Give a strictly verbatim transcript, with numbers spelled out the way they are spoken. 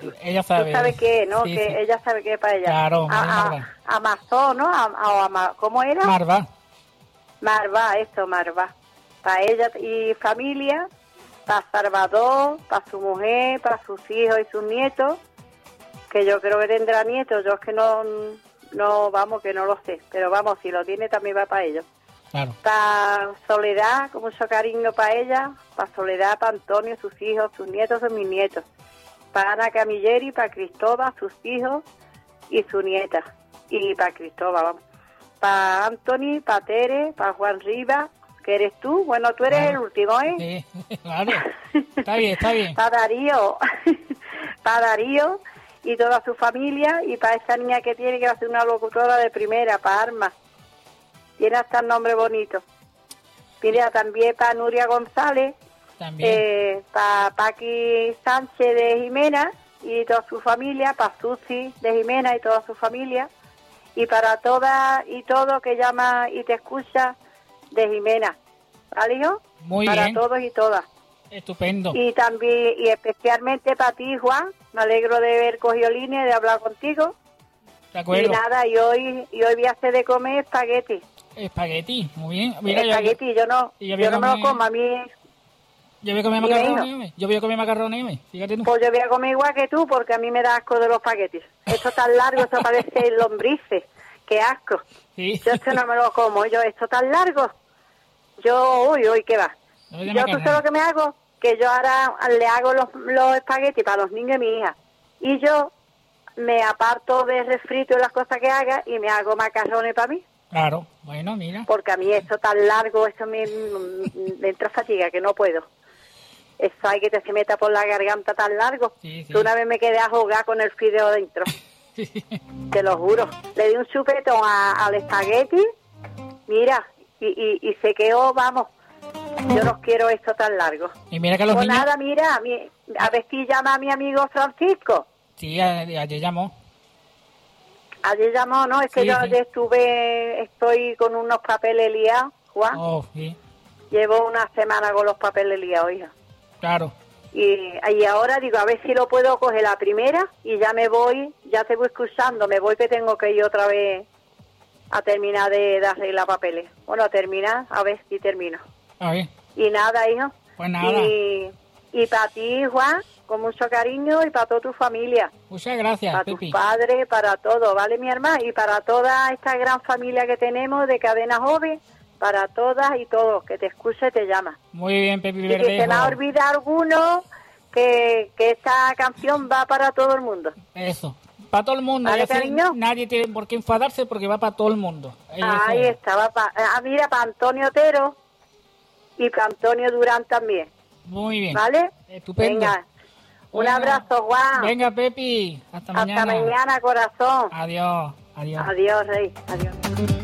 ella sabe. Tú sabes qué, ¿no? Sí, que sí. ella sabe qué es para ella. Claro, a, Marva. a, Amazon, ¿no? A, a, a, ¿Cómo era? Marva. Marva, esto, Marva. Para ella y familia, para Salvador, para su mujer, para sus hijos y sus nietos, que yo creo que tendrá nietos, yo es que no, no, vamos, que no lo sé, pero vamos, si lo tiene también va para ellos. Claro. Para Soledad, con mucho cariño para ella, para Soledad, para Antonio, sus hijos, sus nietos son mis nietos. Para Ana Camilleri, para Cristóbal, sus hijos y su nieta. Y para Cristóbal, vamos. Para Anthony, para Tere, para Juan Rivas, que eres tú. Bueno, tú eres Claro. el último, ¿eh? Sí, claro. Está bien, está bien. Para Darío, para Darío y toda su familia. Y para esa niña que tiene, que va a ser una locutora de primera, para Arma. Tiene hasta el nombre bonito. Mira, también para Nuria González, También. eh, para Paqui Sánchez de Jimena y toda su familia, para Susi de Jimena y toda su familia, y para todas y todo que llama y te escucha de Jimena, ¿vale, hijo? Muy para bien. todos y todas. Estupendo. Y también, y especialmente para ti, Juan, me alegro de haber cogido línea y de hablar contigo. De acuerdo. Y nada, y hoy, y hoy voy a hacer de comer espagueti. Espagueti, muy bien. Mira, espagueti, yo, yo no, y yo voy a yo no me lo comer- como, a mí, Yo voy a comer Dime, macarrones, hijo. hombre. Yo voy a comer macarrones, hombre. Fíjate tú. pues yo voy a comer igual que tú, porque a mí me da asco de los espaguetis. Esto tan largo, esto parece lombrices, qué asco. Sí. Yo esto no me lo como, yo, esto tan largo, yo, uy, uy, ¿qué va? No de Yo, ¿tú macarrones. sabes lo que me hago? Que yo ahora le hago los, los espaguetis para los niños y mi hija. Y yo me aparto de refrito y las cosas que haga y me hago macarrones para mí. Claro. Bueno, mira. Porque a mí esto tan largo, esto me, me entra fatiga, que no puedo. Eso hay que te se meta por la garganta tan largo. Sí, sí. Que una vez me quedé a jugar con el fideo dentro. Te lo juro. Le di un chupetón a- al espagueti, mira, y, y, y se quedó, vamos. Yo no quiero esto tan largo. Y mira que los Pues niños... nada, mira, mi- a ver si llama a mi amigo Francisco. Sí, a- ayer llamó. Ayer llamó, ¿no? Es que Sí, yo sí. ayer estuve, estoy con unos papeles liados, Juan. Oh, sí. Llevo una semana con los papeles liados, hija. Claro. Y, y ahora digo, a ver si lo puedo coger la primera y ya me voy, ya te voy escuchando, me voy que tengo que ir otra vez a terminar de, de arreglar papeles. Bueno, a terminar, a ver si termino. A ver. Y nada, hijo. Pues nada. Y, y para ti, Juan, con mucho cariño y para toda tu familia. Muchas gracias, Para tus Pepi. padres, para todo, ¿vale, mi hermana? Y para toda esta gran familia que tenemos de Cadena Joven, para todas y todos, que te escuche y te llama. Muy bien, Pepi Y que se me ha Verdejo. olvidado alguno, que, que esta canción va para todo el mundo. Eso. Para todo el mundo. ¿Vale, y así cariño? nadie tiene por qué enfadarse porque va para todo el mundo. Eso Ahí es. estaba. Pa, ah, mira, para Antonio Otero y para Antonio Durán también. Muy bien. ¿Vale? Estupendo. Venga, un Venga. abrazo, Juan. Venga, Pepi. Hasta Hasta mañana. mañana, corazón. Adiós. Adiós. Adiós, Rey. Adiós.